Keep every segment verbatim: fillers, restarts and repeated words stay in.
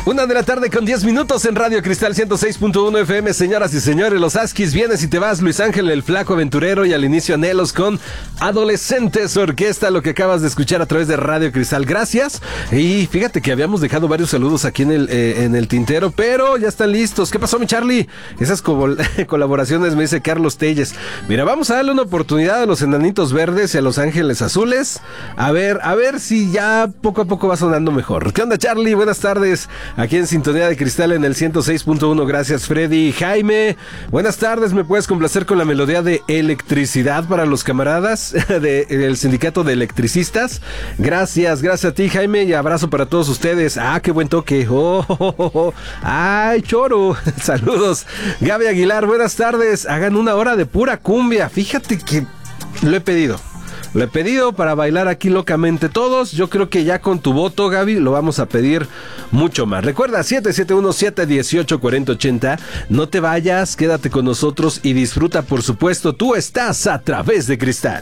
Una de la tarde con diez minutos en Radio Cristal ciento seis punto uno F M. Señoras y señores, los Askis, vienes y te vas. Luis Ángel, el flaco aventurero, y al inicio Anhelos con Adolescentes Orquesta, lo que acabas de escuchar a través de Radio Cristal. Gracias. Y fíjate que habíamos dejado varios saludos aquí en el, eh, en el tintero, pero ya están listos. ¿Qué pasó, mi Charlie? Esas co- colaboraciones, me dice Carlos Telles. Mira, vamos a darle una oportunidad a los Enanitos Verdes y a los Ángeles Azules. A ver, a ver si ya poco a poco va sonando mejor. ¿Qué onda, Charlie? Buenas tardes. Aquí en Sintonía de Cristal en el ciento seis punto uno. Gracias, Freddy. Jaime, buenas tardes. ¿Me puedes complacer con la melodía de Electricidad para los camaradas de, del Sindicato de Electricistas? Gracias, gracias a ti, Jaime, y abrazo para todos ustedes. Ah, qué buen toque. Oh, oh, oh, oh. Ay, choro. Saludos. Gaby Aguilar, buenas tardes. Hagan una hora de pura cumbia. Fíjate que lo he pedido. Lo he pedido para bailar aquí locamente todos. Yo creo que ya con tu voto, Gaby, lo vamos a pedir mucho más. Recuerda, siete siete uno, siete uno ocho, cuatro cero ocho cero. No te vayas, quédate con nosotros y disfruta, por supuesto. Tú estás a través de Cristal.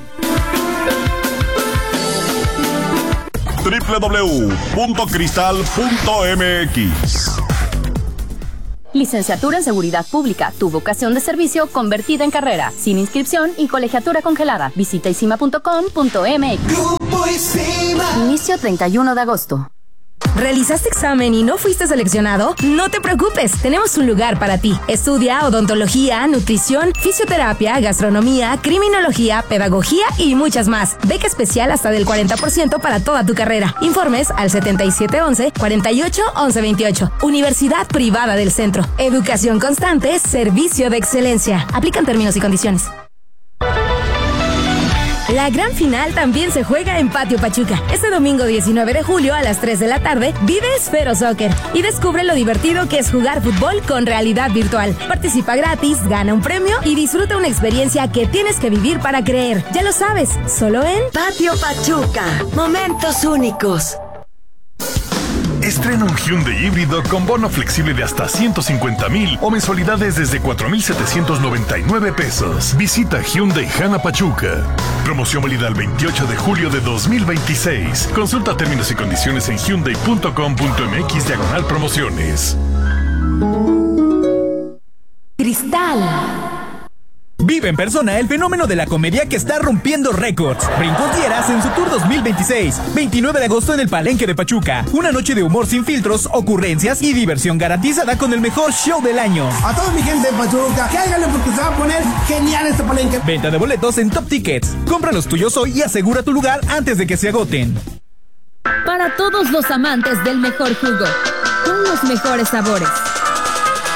doble u doble u doble u punto cristal punto m x. Licenciatura en Seguridad Pública, tu vocación de servicio convertida en carrera, sin inscripción y colegiatura congelada. Visita isima punto com punto m x. Grupo Isima. Inicio treinta y uno de agosto. ¿Realizaste examen y no fuiste seleccionado? No te preocupes, tenemos un lugar para ti. Estudia odontología, nutrición, fisioterapia, gastronomía, criminología, pedagogía y muchas más. Beca especial hasta del cuarenta por ciento para toda tu carrera. Informes al setenta y siete once, cuarenta y ocho, once veintiocho. Universidad Privada del Centro. Educación constante, servicio de excelencia. Aplican términos y condiciones. La gran final también se juega en Patio Pachuca. Este domingo diecinueve de julio a las tres de la tarde vive Esfero Soccer y descubre lo divertido que es jugar fútbol con realidad virtual. Participa gratis, gana un premio y disfruta una experiencia que tienes que vivir para creer. Ya lo sabes, solo en Patio Pachuca. Momentos únicos. Estrena un Hyundai híbrido con bono flexible de hasta ciento cincuenta mil o mensualidades desde cuatro mil setecientos noventa y nueve pesos. Visita Hyundai Jana Pachuca. Promoción válida el veintiocho de julio de dos mil veintiséis. Consulta términos y condiciones en hyundai punto com punto m x diagonal promociones. Cristal. Vive en persona el fenómeno de la comedia que está rompiendo récords. Brincos Dieras en su tour dos mil veintiséis. veintinueve de agosto en el Palenque de Pachuca. Una noche de humor sin filtros, ocurrencias y diversión garantizada con el mejor show del año. A toda mi gente de Pachuca, cáiganle porque se va a poner genial este Palenque. Venta de boletos en Top Tickets. Compra los tuyos hoy y asegura tu lugar antes de que se agoten. Para todos los amantes del mejor jugo, con los mejores sabores.